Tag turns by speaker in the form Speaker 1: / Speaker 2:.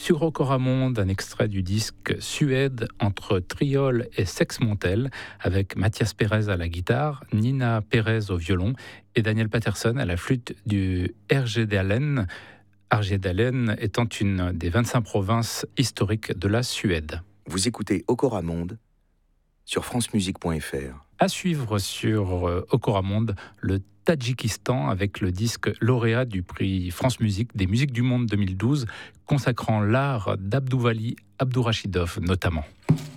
Speaker 1: Sur Ocoramonde, un extrait du disque Suède entre Triol et Sexmontel, avec Mathias Pérez à la guitare, Nina Pérez au violon et Daniel Patterson à la flûte du Härjedalen. Härjedalen étant une des 25 provinces historiques de la Suède.
Speaker 2: Vous écoutez Ocoramonde sur francemusique.fr.
Speaker 1: À suivre sur Ocoramonde, le Tadjikistan avec le disque lauréat du prix France Musique des musiques du monde 2012, consacrant l'art d'Abdouvali Abdourachidov notamment.